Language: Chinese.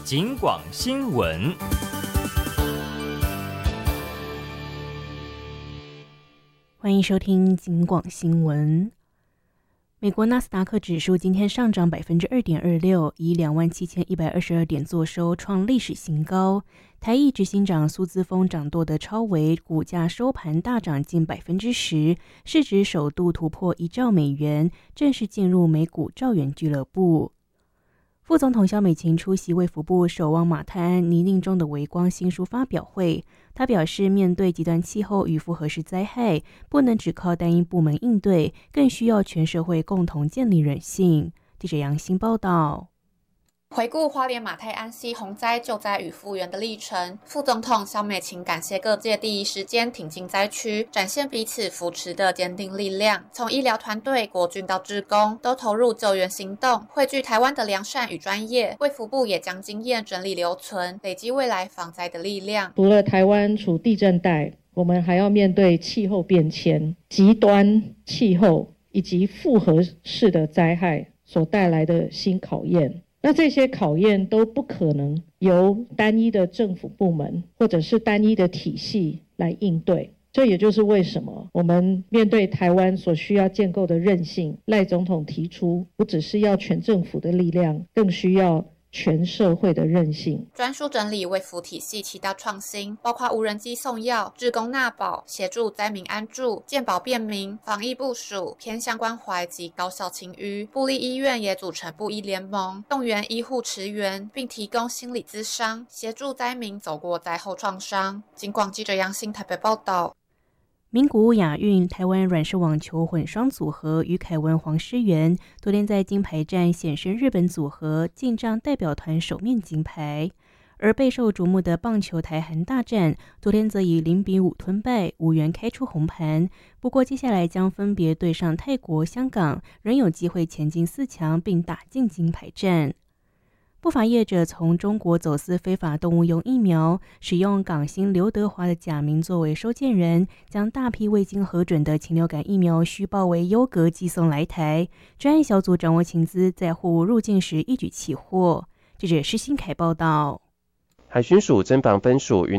警广新闻。 欢迎收听警广新闻。美国纳斯达克指数今天上涨 2.26%， 以27,122点作收，创历史新高。台裔执行长苏姿丰掌舵的超微股价收盘大涨近 10%， 市值首度突破1兆美元，正式进入美股兆元俱乐部。副总统萧美琴出席卫福部首往马太鞍泥泞中的微光新书发表会，他表示，面对极端气候与复合式灾害，不能只靠单一部门应对，更需要全社会共同建立韧性。记者杨欣报道。 回顾花莲马太鞍溪洪灾救灾与复原的历程，副总统萧美琴感谢各界第一时间挺进灾区，展现彼此扶持的坚定力量。从医疗团队、国军到志工，都投入救援行动，汇聚台湾的良善与专业。卫福部也将经验整理留存，累积未来防灾的力量。 除了台湾处地震带，我们还要面对气候变迁、极端气候以及复合式的灾害所带来的新考验。那这些考验都不可能由单一的政府部门或者是单一的体系来应对，这也就是为什么我们面对台湾所需要建构的韧性，赖总统提出不只是要全政府的力量，更需要全社会的韧性。 专书整理卫福体系7大创新，包括无人机送药、志工纳保、协助灾民安住、健保便民、防疫部署、偏乡关怀及高效清淤。部立医院也组成部医联盟，动员医护驰援，并提供心理咨商，协助灾民走过灾后创伤。警广记者杨欣台北报道。 名古屋亚运台湾软式网球混双组合于凯文黄诗媛昨天在金牌战险胜日本组合，进账代表团首面金牌。而备受瞩目的棒球台韩大战，昨天则以0-5吞败，无缘开出红盘。不过接下来将分别对上泰国、香港，仍有机会前进4强，并打进金牌战。不法业者从中国走私非法动物用疫苗，使用港星刘德华的假名作为收件人，将大批未经核准的禽流感疫苗虚报为优格寄送来台。专案小组掌握情资，在货物入境时一举起获。记者施新凯报道。 海巡署侦防分署于